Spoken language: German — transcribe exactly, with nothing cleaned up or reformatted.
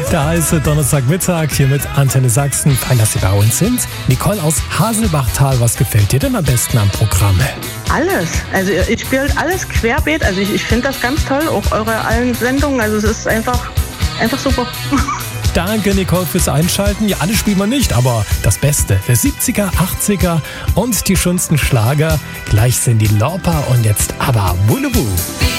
Der heiße Donnerstagmittag hier mit Antenne Sachsen. Fein, dass Sie bei uns sind. Nicole aus Haselbachtal, was gefällt dir denn am besten am Programm? Alles. Also ich spiele alles querbeet. Also ich, ich finde das ganz toll, auch eure allen Sendungen. Also es ist einfach, einfach super. Danke, Nicole, fürs Einschalten. Ja, alles spielen wir nicht, aber das Beste der siebziger, achtziger und die schönsten Schlager. Gleich sind die Lorpa und jetzt aber Wulubu.